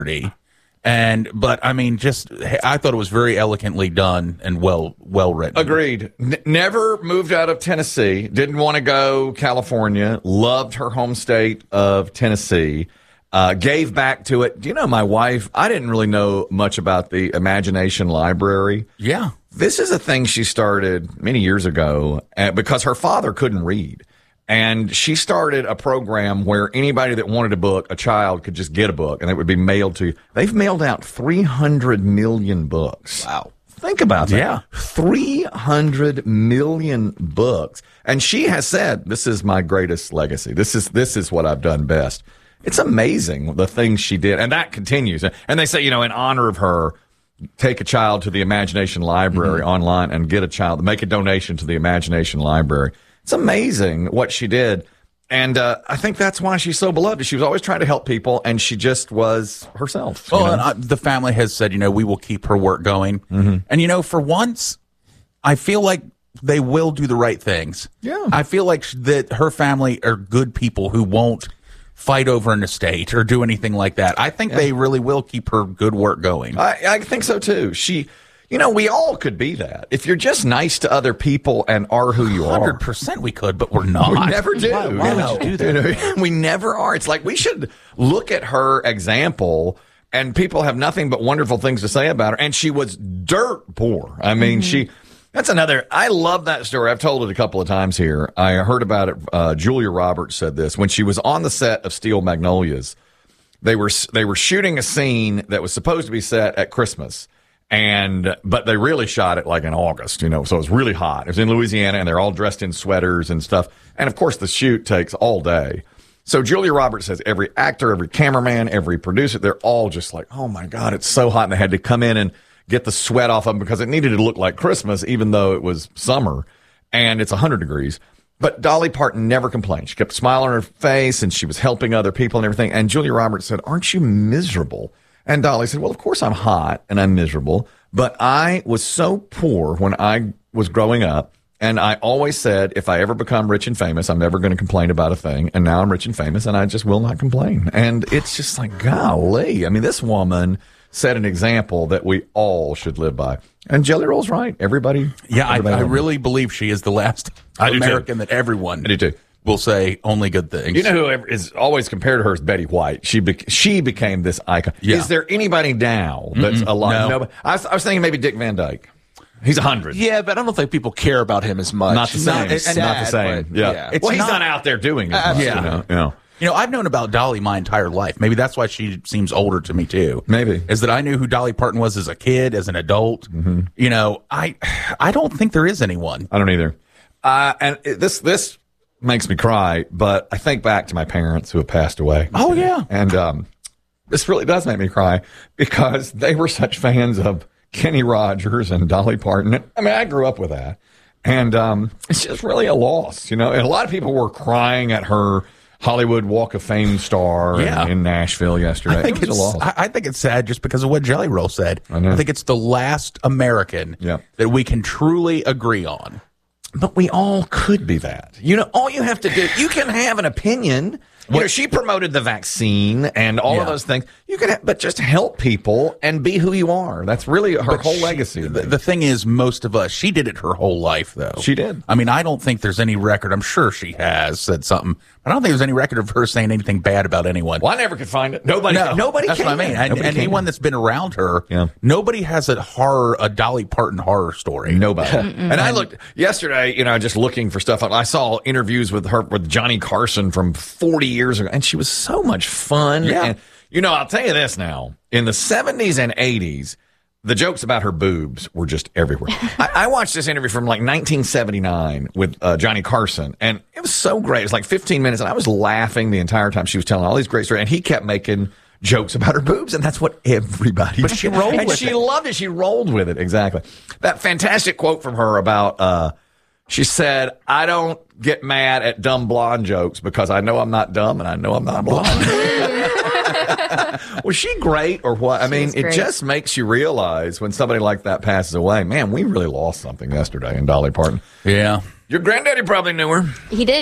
But I mean, I thought it was very elegantly done and well written. Agreed. Never moved out of Tennessee. Didn't want to go California. Loved her home state of Tennessee. Gave back to it. Do you know, my wife, I didn't really know much about the Imagination Library. Yeah. This is a thing she started many years ago because her father couldn't read. And she started a program where anybody that wanted a book, a child, could just get a book and it would be mailed to you. They've mailed out 300 million books. Wow. Think about that. Yeah. 300 million books. And she has said, this is my greatest legacy. This is what I've done best. It's amazing the things she did. And that continues. And they say, in honor of her, take a child to the Imagination Library online and make a donation to the Imagination Library. It's amazing what she did. And I think that's why she's so beloved. She was always trying to help people, and she just was herself. Well, and the family has said, we will keep her work going. And, for once, I feel like they will do the right things. Yeah. I feel like that her family are good people who won't fight over an estate or do anything like that. I think they really will keep her good work going. I think so, too. We all could be that. If you're just nice to other people and are who you are. 100% we could, but we're not. We never do. Why would you do that? We never are. It's like we should look at her example, and people have nothing but wonderful things to say about her. And she was dirt poor. I mean, that's another. I love that story. I've told it a couple of times here. I heard about it. Julia Roberts said this when she was on the set of Steel Magnolias. They were shooting a scene that was supposed to be set at Christmas. But they really shot it like in August, so it was really hot. It was in Louisiana, and they're all dressed in sweaters and stuff. And of course, the shoot takes all day. So Julia Roberts says every actor, every cameraman, every producer, they're all just like, oh my God, it's so hot. And they had to come in and get the sweat off them because it needed to look like Christmas, even though it was summer and it's 100 degrees. But Dolly Parton never complained. She kept smiling on her face, and she was helping other people and everything. And Julia Roberts said, aren't you miserable? And Dolly said, well, of course I'm hot and I'm miserable, but I was so poor when I was growing up. And I always said, if I ever become rich and famous, I'm never going to complain about a thing. And now I'm rich and famous, and I just will not complain. And it's just like, golly. I mean, this woman set an example that we all should live by. And Jelly Roll's right. Everybody. Yeah, I really believe she is the last American that everyone will say only good things. You know who is always compared to her is Betty White. She became this icon. Yeah. Is there anybody now that's alive? No. I was thinking maybe Dick Van Dyke. He's 100. Yeah, but I don't think people care about him as much. Not the same. Not the same. Yeah. Well, he's not out there doing it. I've known about Dolly my entire life. Maybe that's why she seems older to me too. Maybe is that I knew who Dolly Parton was as a kid, as an adult. I don't think there is anyone. I don't either. And this makes me cry, but I think back to my parents who have passed away. Oh yeah, and this really does make me cry because they were such fans of Kenny Rogers and Dolly Parton. I mean, I grew up with that, and it's just really a loss, And a lot of people were crying at her Hollywood Walk of Fame star in Nashville yesterday. I think it's sad just because of what Jelly Roll said. I think it's the last American that we can truly agree on. But we all could be that. All you have to do, you can have an opinion. She promoted the vaccine and all of those things. You can, but just help people and be who you are. That's really her whole legacy. The thing is, most of us, she did it her whole life, though. She did. I mean, I don't think there's any record. I'm sure she has said something. I don't think there's any record of her saying anything bad about anyone. Well, I never could find it. Nobody that's can. What I mean. And anyone that's been around her, nobody has a Dolly Parton horror story. Nobody. And I looked yesterday, just looking for stuff. I saw interviews with her, with Johnny Carson from 40 years ago, and she was so much fun. Yeah. And, I'll tell you this now. In the 70s and 80s, the jokes about her boobs were just everywhere. I watched this interview from like 1979 with Johnny Carson, and it was so great. It was like 15 minutes, and I was laughing the entire time she was telling all these great stories, and he kept making jokes about her boobs, and that's what everybody did. She rolled with it. And she loved it. She rolled with it, exactly. That fantastic quote from her about, she said, I don't get mad at dumb blonde jokes because I know I'm not dumb and I know I'm not blonde. Was she great or what? I mean, it just makes you realize when somebody like that passes away, man, we really lost something yesterday in Dolly Parton. Yeah. Your granddaddy probably knew her. He did.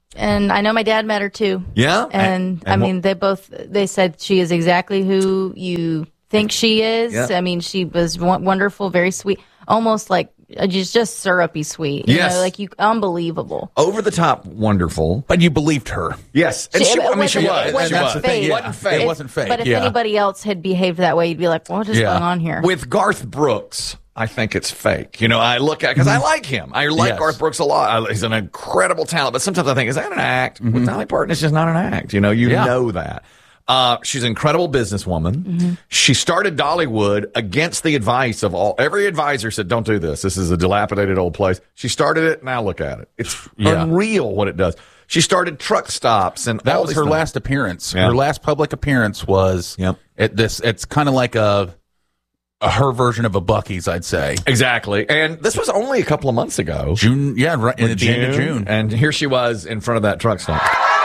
And I know my dad met her too. Yeah? And I mean, they said she is exactly who you think she is. Yeah. I mean, she was wonderful, very sweet, almost like just syrupy sweet. Yes. Unbelievable. Over the top, wonderful. But you believed her. Yes. And she was. It She was. fake. Yeah. Wasn't fake. It wasn't fake. But if yeah. anybody else had behaved that way, you'd be like, what is going on here? With Garth Brooks, I think it's fake. You know, I look at because I like him. I like Yes. Garth Brooks a lot. He's an incredible talent. But sometimes I think, is that an act? With Dolly Parton, it's just not an act. You know, know that. She's an incredible businesswoman. She started Dollywood against the advice of every advisor said, don't do this. This is a dilapidated old place. She started it. Now look at it. It's unreal what it does. She started truck stops and That all was these her things. last appearance. Yeah. Her last public appearance was Yep. It's kind of like a her version of a Buc-ee's, I'd say. Exactly. And this was only a couple of months ago. June, yeah, right at the end of June. And here she was in front of that truck stop.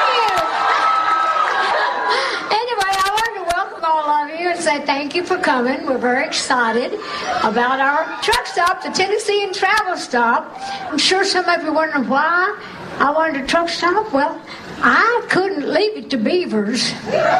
Anyway, I wanted to welcome all of you and say thank you for coming. We're very excited about our truck stop, the Tennessee and Travel Stop. I'm sure some of you are wondering why I wanted a truck stop. Well, I couldn't leave it to Beavers.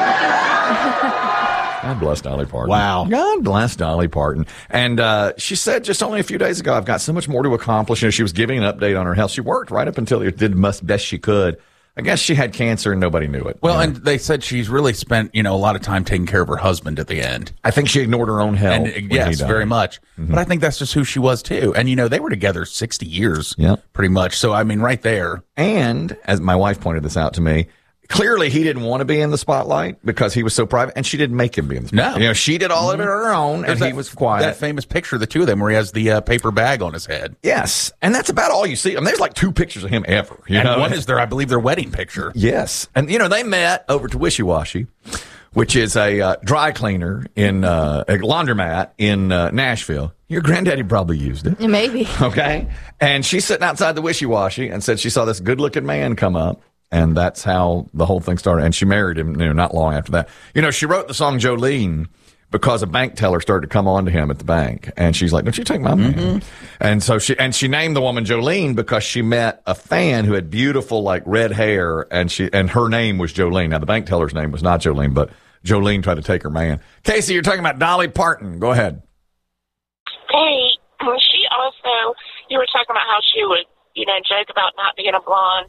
God bless Dolly Parton. Wow. God bless Dolly Parton. And she said just only a few days ago, I've got so much more to accomplish. You know, she was giving an update on her health. She worked right up until it did best she could. I guess she had cancer and nobody knew it. Well, you know? and they said she's really spent, a lot of time taking care of her husband at the end. I think she ignored her own health. And when he yes, died. very much. But I think that's just who she was too. And they were together 60 years, Yep. pretty much. So I mean, right there. And as my wife pointed this out to me, clearly he didn't want to be in the spotlight because he was so private, and she didn't make him be in the spotlight. No. She did all of it on her own, and he was quiet. That famous picture of the two of them where he has the paper bag on his head. Yes, and that's about all you see. I mean, there's like 2 pictures of him ever. You know? One is I believe, their wedding picture. Yes. And, they met over to Wishy Washy, which is a dry cleaner in a laundromat in Nashville. Your granddaddy probably used it. Maybe. Okay. And she's sitting outside the Wishy Washy and said she saw this good looking man come up. And that's how the whole thing started. And she married him, not long after that. She wrote the song Jolene because a bank teller started to come on to him at the bank. And she's like, don't you take my man? And so she named the woman Jolene because she met a fan who had beautiful, like, red hair. And her name was Jolene. Now, the bank teller's name was not Jolene, but Jolene tried to take her man. Casey, you're talking about Dolly Parton. Go ahead. Hey, she also, you were talking about how she would, joke about not being a blonde.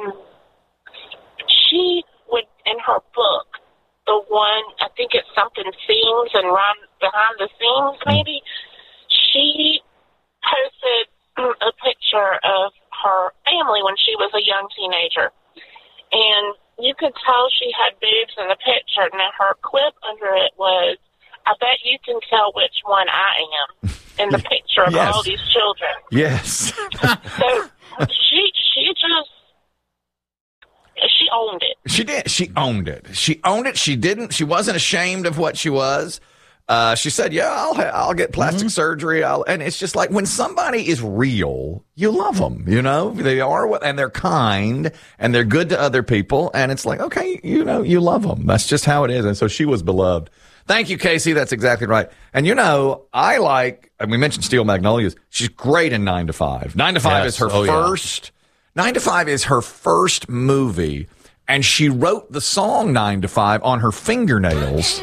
She would, in her book, the one, I think it's something scenes and run behind the scenes, maybe, she posted a picture of her family when she was a young teenager. And you could tell she had boobs in the picture. And her quip under it was, I bet you can tell which one I am in the picture of Yes. all these children. Yes. So she owned it. She did. She owned it. She owned it. She wasn't ashamed of what she was. She said, yeah, I'll get plastic surgery. And it's just like when somebody is real, you love them, they are, and they're kind and they're good to other people. And it's like, okay, you love them. That's just how it is. And so she was beloved. Thank you, Casey. That's exactly right. And and we mentioned Steel Magnolias. She's great in 9 to 5. 9 to 5 Yes. is her Oh, yeah. first. 9 to 5 is her first movie. And she wrote the song 9 to 5 on her fingernails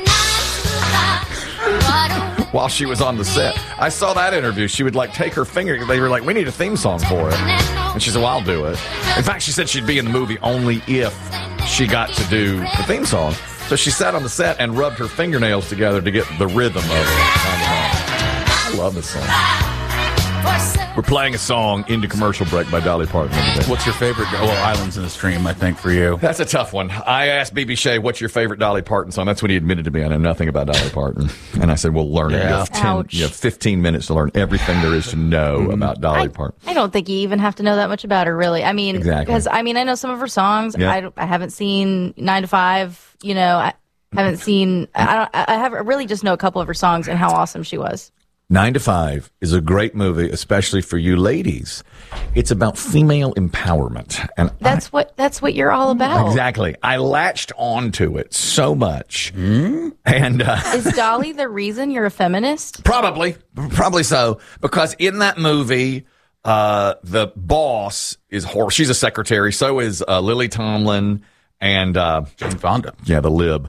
while she was on the set. I saw that interview. She would take her finger. They were like, we need a theme song for it. And she said, well, I'll do it. In fact, she said she'd be in the movie only if she got to do the theme song. So she sat on the set and rubbed her fingernails together to get the rhythm of it. I love this song. We're playing a song into commercial break by Dolly Parton. What's your favorite? Well, Islands in the Stream, I think, for you. That's a tough one. I asked B.B. Shea, what's your favorite Dolly Parton song? That's what he admitted to me. I know nothing about Dolly Parton. And I said, well, learn it. Yeah. You have 15 minutes to learn everything there is to know about Dolly Parton. I don't think you even have to know that much about her, really. I mean, Exactly. because I know some of her songs. Yeah. I haven't seen 9 to 5. I haven't seen. I really just know a couple of her songs and how awesome she was. 9 to 5 is a great movie, especially for you ladies. It's about female empowerment. And That's what you're all about. exactly. I latched onto it so much. And Is Dolly the reason you're a feminist? Probably so, because in that movie, The boss is she's a secretary. So is Lily Tomlin and Jane Fonda. Yeah, the lib.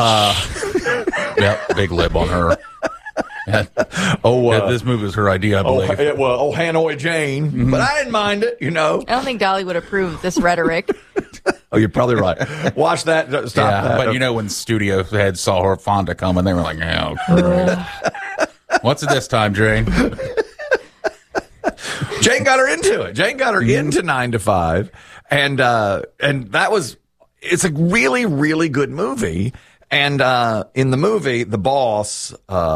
Yeah, big lib on her. Yeah, this movie was her idea, I believe. Hanoi Jane. But I didn't mind it, I don't think Dolly would approve of this rhetoric. Oh, you're probably right. Watch that. Stop that. But when studio heads saw her Fonda coming, they were like, oh, Christ. What's it this time, Jane? Jane got her into it. Jane got her into 9 to 5. And it's a really, really good movie. And in the movie, the boss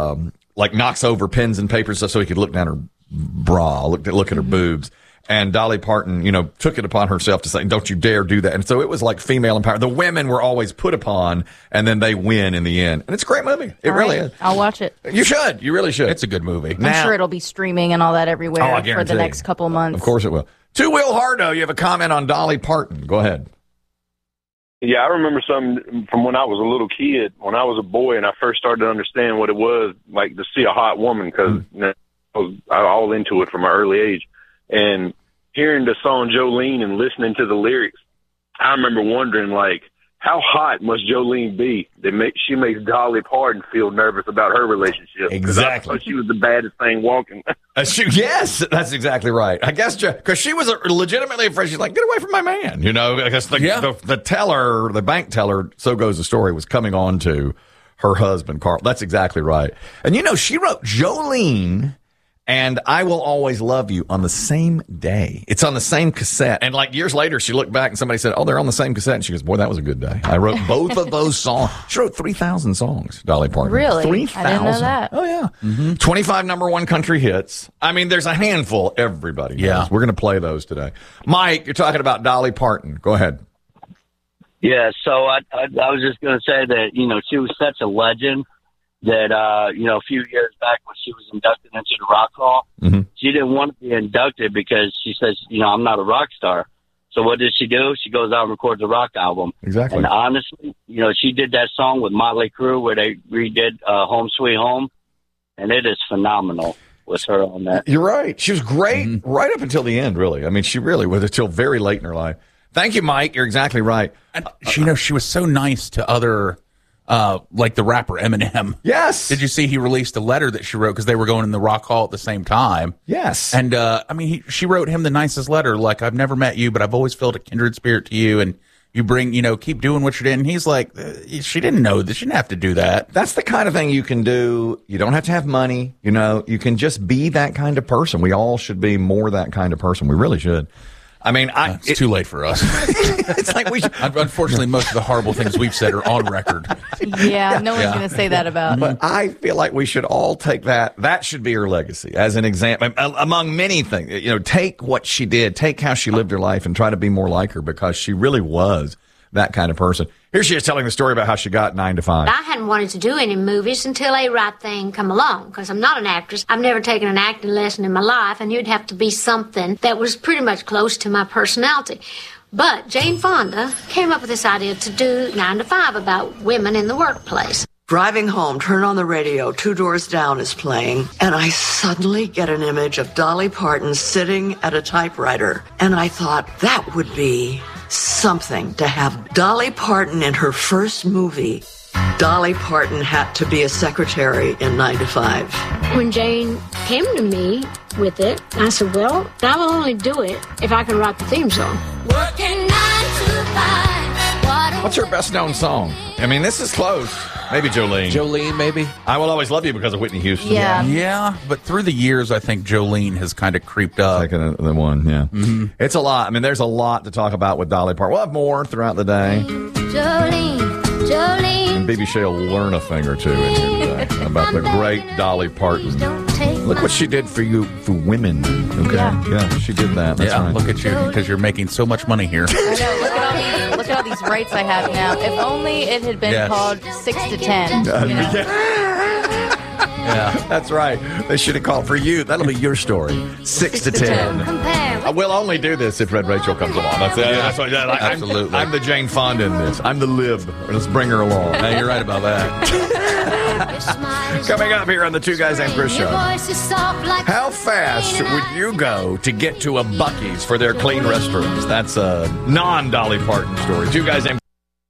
knocks over pens and papers so he could look down her bra, look at her boobs. And Dolly Parton, took it upon herself to say, don't you dare do that. And so it was like female empowerment. The women were always put upon, and then they win in the end. And it's a great movie. It really is. I'll watch it. You should. You really should. It's a good movie. I'm sure it'll be streaming and all that everywhere I for guarantee. the next couple months. Of course it will. Two Will Hardo, you have a comment on Dolly Parton. Go ahead. Yeah, I remember something from when I was a little kid, when I was a boy, and I first started to understand what it was like to see a hot woman, because I was all into it from an early age. And hearing the song Jolene and listening to the lyrics, I remember wondering, how hot must Jolene be that she makes Dolly Parton feel nervous about her relationship? Exactly. I thought she was the baddest thing walking. Yes, that's exactly right. I guess because she was legitimately afraid. She's like, get away from my man. I guess the teller, the bank teller, so goes the story, was coming on to her husband, Carl. That's exactly right. And she wrote Jolene and I Will Always Love You on the same day. It's on the same cassette. And years later, she looked back and somebody said, oh, they're on the same cassette. And she goes, boy, that was a good day. I wrote both of those songs. She wrote 3,000 songs, Dolly Parton. Really? 3,000. I didn't know that. Oh, yeah. 25 number one country hits. I mean, there's a handful. Everybody knows. Yeah. We're going to play those today. Mike, you're talking about Dolly Parton. Go ahead. Yeah, so I was just going to say that, she was such a legend that, a few years back when she was inducted into the Rock Hall, she didn't want to be inducted because she says, I'm not a rock star. So what does she do? She goes out and records a rock album. Exactly. And honestly, she did that song with Motley Crue where they redid Home Sweet Home, and it is phenomenal with her on that. You're right. She was great right up until the end, really. I mean, she really was until very late in her life. Thank you, Mike. You're exactly right. And she was so nice to other... like the rapper Eminem. Yes. Did you see he released a letter that she wrote because they were going in the Rock Hall at the same time? Yes. And she wrote him the nicest letter. Like, I've never met you, but I've always felt a kindred spirit to you, and you bring, keep doing what you're doing. And he's like, she didn't know that. She didn't have to do that. That's the kind of thing you can do. You don't have to have money. You can just be that kind of person. We all should be more that kind of person. We really should. I mean, it's too late for us. It's like we should. Unfortunately, most of the horrible things we've said are on record. Yeah, no one's going to say that about. But I feel like we should all take that. That should be her legacy as an example among many things. Take what she did, take how she lived her life, and try to be more like her, because she really was that kind of person. Here she is telling the story about how she got 9 to 5. I hadn't wanted to do any movies until A Right Thing come along, because I'm not an actress. I've never taken an acting lesson in my life, and it'd have to be something that was pretty much close to my personality. But Jane Fonda came up with this idea to do 9 to 5 about women in the workplace. Driving home, turn on the radio, Two Doors Down is playing, and I suddenly get an image of Dolly Parton sitting at a typewriter. And I thought that would be something to have Dolly Parton in her first movie. Dolly Parton had to be a secretary in 9 to 5. When Jane came to me with it, I said, well, I will only do it if I can write the theme song. Working 9 to 5. What's her best known song? I mean, this is close. Maybe Jolene. Jolene, maybe. I Will Always Love You because of Whitney Houston. Yeah, but through the years, I think Jolene has kind of creeped up. Taking the one, yeah. Mm-hmm. It's a lot. I mean, there's a lot to talk about with Dolly Parton. We'll have more throughout the day. Jolene. And BB Shea will learn a thing or two in here today about the great Dolly Parton. Look what she did for you, for women. Okay, yeah, she did that. That's right. Look at you, because you're making so much money here. I know. Look at all these rights I have now. If only it had been called 6 to 10. Yeah, that's right. They should have called for you. That'll be your story. 6 to 10. I will only do this if Red Rachel comes along. That's it. That's what, absolutely. I'm the Jane Fonda in this. I'm the lib. Let's bring her along. Hey, you're right about that. Coming up here on the Two Guys Named Chris show. How fast would you go to get to a Buc-ee's for their clean restrooms? That's a non-Dolly Parton story. Two Guys Named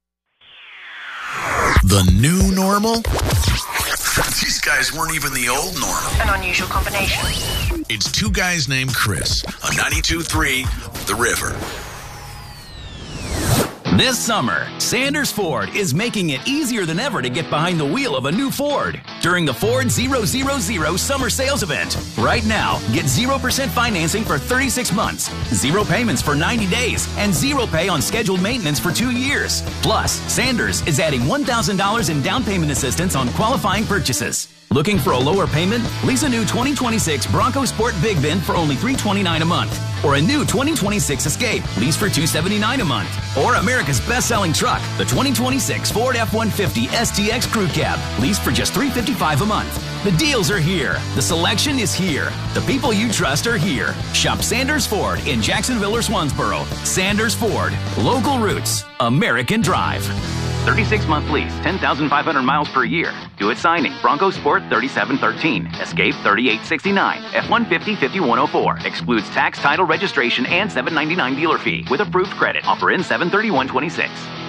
The new normal? These guys weren't even the old normal. An unusual combination. It's Two Guys Named Chris on 92.3 The River. This summer, Sanders Ford is making it easier than ever to get behind the wheel of a new Ford during the Ford 000 Summer Sales Event. Right now, get 0% financing for 36 months, 0 payments for 90 days, and 0 pay on scheduled maintenance for 2 years. Plus, Sanders is adding $1,000 in down payment assistance on qualifying purchases. Looking for a lower payment? Lease a new 2026 Bronco Sport Big Bin for only $329 a month. Or a new 2026 Escape, lease for $279 a month. Or America's best-selling truck, the 2026 Ford F-150 STX Crew Cab, lease for just $355 a month. The deals are here. The selection is here. The people you trust are here. Shop Sanders Ford in Jacksonville or Swansboro. Sanders Ford. Local roots. American drive. 36-month lease, 10,500 miles per year. Due at signing. Bronco Sport 3713. Escape 3869. F-150 5104. Excludes tax, title, registration, and $799 dealer fee. With approved credit. Offer in 7/31/26.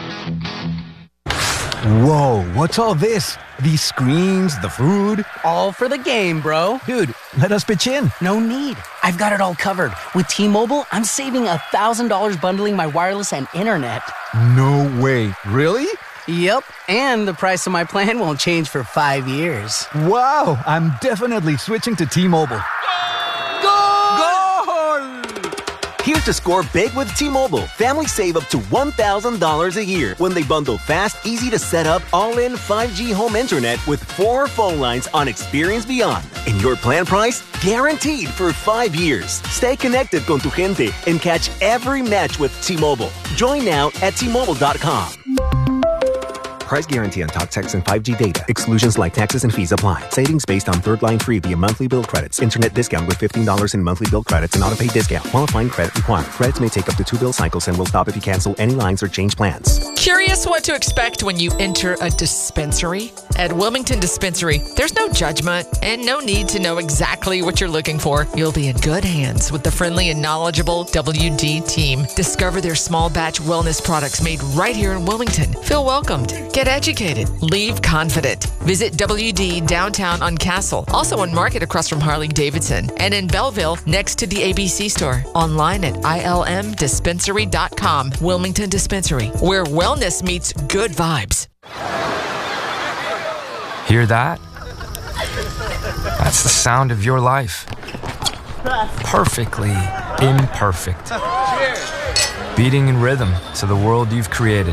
Whoa, what's all this? These screens, the food? All for the game, bro. Dude, let us pitch in. No need. I've got it all covered. With T-Mobile, I'm saving $1,000 bundling my wireless and internet. No way. Really? Yep. And the price of my plan won't change for 5 years. Wow, I'm definitely switching to T-Mobile. Here to score big with T-Mobile. Families save up to $1,000 a year when they bundle fast, easy to set up, all-in 5G home internet with 4 phone lines on Experience Beyond. And your plan price? Guaranteed for 5 years. Stay connected con tu gente and catch every match with T-Mobile. Join now at T-Mobile.com. Price guarantee on talk, text, and 5G data. Exclusions like taxes and fees apply. Savings based on third line free via monthly bill credits. Internet discount with $15 in monthly bill credits and auto-pay discount. Qualifying credit required. Credits may take up to 2 bill cycles and will stop if you cancel any lines or change plans. Curious what to expect when you enter a dispensary? At Wilmington Dispensary, there's no judgment and no need to know exactly what you're looking for. You'll be in good hands with the friendly and knowledgeable WD team. Discover their small batch wellness products made right here in Wilmington. Feel welcomed. Get educated. Leave confident. Visit WD downtown on Castle, also on Market across from Harley-Davidson, and in Belleville next to the ABC store. Online at ilmdispensary.com. Wilmington Dispensary, where wellness meets good vibes. Hear that? That's the sound of your life. Perfectly imperfect. Beating in rhythm to the world you've created.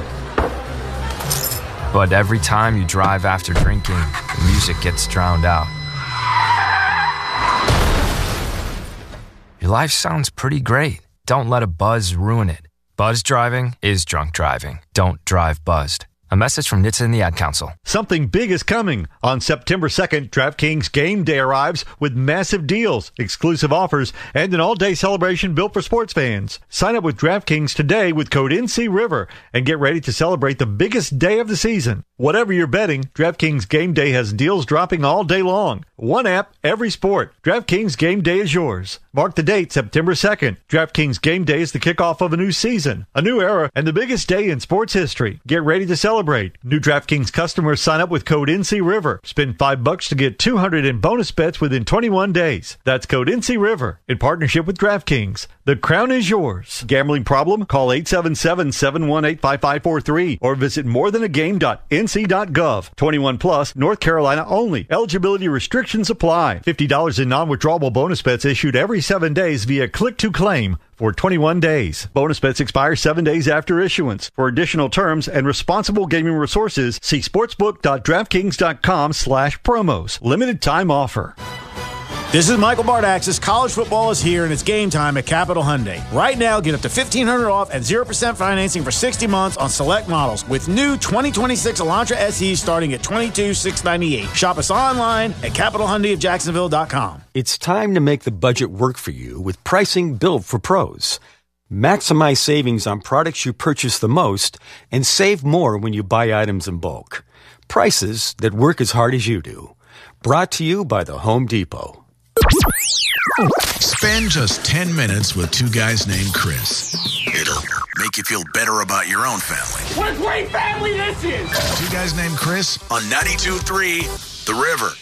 But every time you drive after drinking, the music gets drowned out. Your life sounds pretty great. Don't let a buzz ruin it. Buzz driving is drunk driving. Don't drive buzzed. A message from NHTSA and the Ad Council. Something big is coming. On September 2nd, DraftKings Game Day arrives with massive deals, exclusive offers, and an all-day celebration built for sports fans. Sign up with DraftKings today with code NCRiver and get ready to celebrate the biggest day of the season. Whatever you're betting, DraftKings Game Day has deals dropping all day long. One app, every sport. DraftKings Game Day is yours. Mark the date, September 2nd. DraftKings Game Day is the kickoff of a new season, a new era, and the biggest day in sports history. Get ready to celebrate. New DraftKings customers sign up with code NCRiver. Spend $5 to get $200 in bonus bets within 21 days. That's code NCRiver in partnership with DraftKings. The crown is yours. Gambling problem? Call 877-718-5543 or visit morethanagame.nc.gov. 21 plus, North Carolina only. Eligibility restrictions apply. $50 in non-withdrawable bonus bets issued every 7 days via Click to Claim for 21 days. Bonus bets expire 7 days after issuance. For additional terms and responsible gaming resources, see sportsbook.draftkings.com/promos. Limited time offer. This is Michael Bardaxis. College football is here, and it's game time at Capital Hyundai. Right now, get up to $1,500 off and 0% financing for 60 months on select models with new 2026 Elantra SEs starting at $22,698. Shop us online at CapitalHyundaiofJacksonville.com. It's time to make the budget work for you with pricing built for pros. Maximize savings on products you purchase the most and save more when you buy items in bulk. prices that work as hard as you do. Brought to you by the Home Depot. Spend just 10 minutes with two guys named Chris. It'll make you feel better about your own family. What a great family this is! Two guys named Chris on 92.3 The River.